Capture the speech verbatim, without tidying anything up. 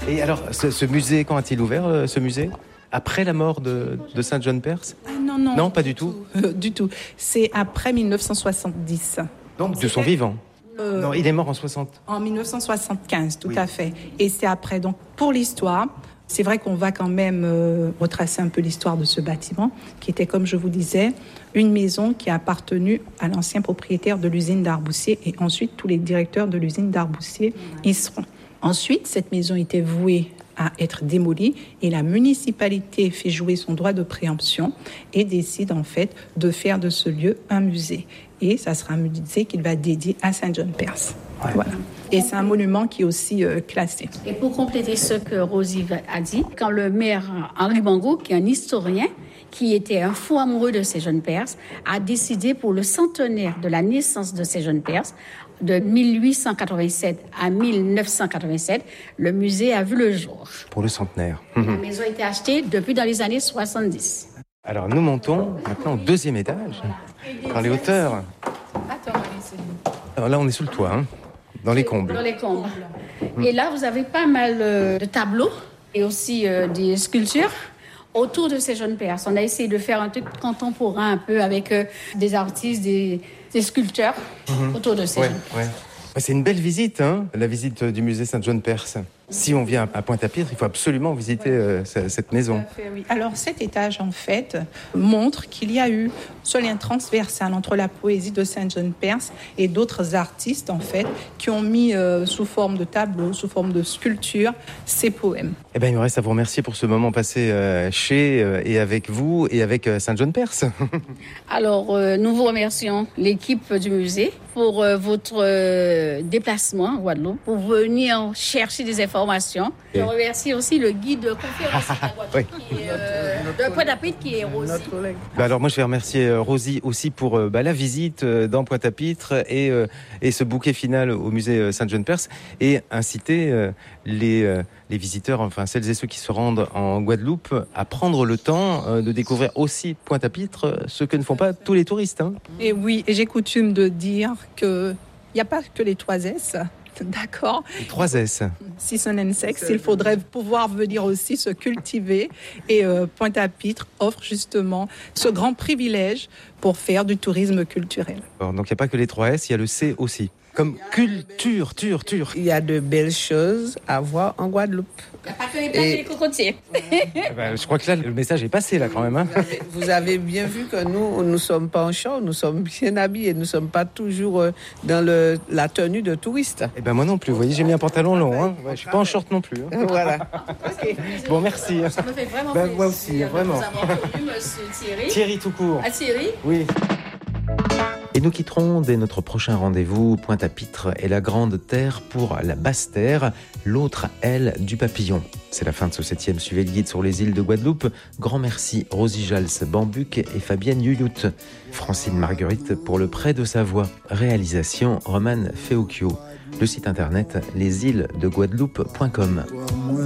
Et alors, ce, ce musée, quand a-t-il ouvert, euh, ce musée ? Après la mort de, de Saint John Perse ? Ah, non, non. Non, pas du tout. tout. Euh, du tout. C'est après dix-neuf cent soixante-dix. Donc, de son vivant. Euh, non, il est mort en soixante. En dix-neuf cent soixante-quinze, tout oui. à fait. Et c'est après. Donc, pour l'histoire, c'est vrai qu'on va quand même euh, retracer un peu l'histoire de ce bâtiment, qui était, comme je vous disais, une maison qui a appartenu à l'ancien propriétaire de l'usine d'Arboussier et ensuite tous les directeurs de l'usine d'Arboussier y seront. Ensuite, cette maison était vouée à être démolie et la municipalité fait jouer son droit de préemption et décide en fait de faire de ce lieu un musée. Et ça sera un musée qu'il va dédier à Saint John Perse. Ouais. Voilà. Et c'est un monument qui est aussi euh, classé. Et pour compléter ce que Rosie a dit, quand le maire Henri Bango, qui est un historien, qui était un fou amoureux de Saint John Perse, a décidé pour le centenaire de la naissance de Saint John Perse, de mille huit cent quatre-vingt-sept à mille neuf cent quatre-vingt-sept, le musée a vu le jour. Pour le centenaire. La maison a été achetée depuis dans les années soixante-dix. Alors nous montons maintenant au deuxième étage, par les hauteurs. Attends, Alors là on est sous le toit, hein, dans les combles. Dans les combles. Et là vous avez pas mal de tableaux et aussi euh, des sculptures autour de Saint John Perse. On a essayé de faire un truc contemporain un peu avec euh, des artistes, des, des sculpteurs mmh. autour de Saint John Perse. Ouais, ouais. C'est une belle visite, hein, la visite du musée Saint John Perse. Si on vient à Pointe-à-Pitre, il faut absolument visiter euh, cette maison. Tout à fait, oui. Alors cet étage, en fait, montre qu'il y a eu ce lien transversal entre la poésie de Saint John Perse et d'autres artistes, en fait, qui ont mis euh, sous forme de tableaux, sous forme de sculptures, ces poèmes. Eh bien, il me reste à vous remercier pour ce moment passé euh, chez euh, et avec vous et avec euh, Saint John Perse. Alors, euh, nous vous remercions, l'équipe du musée, pour euh, votre euh, déplacement à Guadeloupe, pour venir chercher des informations. Je remercie aussi le guide de conférence de oui. euh, de Pointe-à-Pitre qui est Rosie. Bah alors moi je vais remercier euh, Rosie aussi pour euh, bah, la visite euh, dans Pointe-à-Pitre et, euh, et ce bouquet final au musée euh, Saint John Perse et inciter euh, les, euh, les visiteurs, enfin celles et ceux qui se rendent en Guadeloupe à prendre le temps euh, de découvrir aussi Pointe-à-Pitre, euh, ce que ne font pas tous les touristes. Hein. Et oui, et j'ai coutume de dire qu'il n'y a pas que les trois S. D'accord. Les trois S. Season and Sex, il faudrait pouvoir venir aussi se cultiver. Et euh, Pointe-à-Pitre offre justement ce grand privilège pour faire du tourisme culturel. Alors, donc il n'y a pas que les trois S, il y a le C aussi. Comme culture, tur, tur. Il y a de belles choses à voir en Guadeloupe. Il n'y a pas que les plages et les cocotiers. ben, je crois que là, le message est passé là quand même. Hein. Vous, avez, vous avez bien vu que nous, nous ne sommes pas en short, nous sommes bien habillés, nous ne sommes pas toujours dans le, la tenue de touristes. Eh ben moi non plus, vous voyez, j'ai mis un pantalon long. Hein. Ouais, je ne suis pas en short non plus. Hein. Voilà. Okay. Bon, merci. Ça me fait vraiment ben, plaisir. Moi aussi, vraiment. De vous avoir connu, monsieur Thierry. Thierry tout court. Ah, Thierry ? Oui. Et nous quitterons dès notre prochain rendez-vous Pointe-à-Pitre et la Grande Terre pour la Basse Terre, l'autre aile du papillon. C'est la fin de ce septième Suivez le guide sur les îles de Guadeloupe. Grand merci Rosie Jals Bambuc et Fabienne Yuyout. Francine Marguerite pour le prêt de sa voix. Réalisation Romane Feocchio. Le site internet les îles de guadeloupe point com.